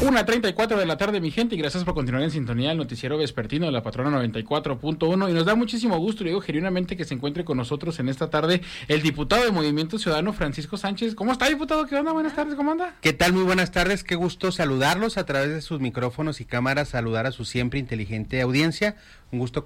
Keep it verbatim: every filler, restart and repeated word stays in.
una treinta y cuatro de la tarde, mi gente, y gracias por continuar en sintonía el noticiero vespertino de la Patrona noventa y cuatro punto uno, y nos da muchísimo gusto, y digo genuinamente, que se encuentre con nosotros en esta tarde el diputado de Movimiento Ciudadano, Francisco Sánchez. ¿Cómo está, diputado? ¿Qué onda? Buenas tardes, ¿cómo anda? ¿Qué tal? Muy buenas tardes, qué gusto saludarlos a través de sus micrófonos y cámaras, saludar a su siempre inteligente audiencia, un gusto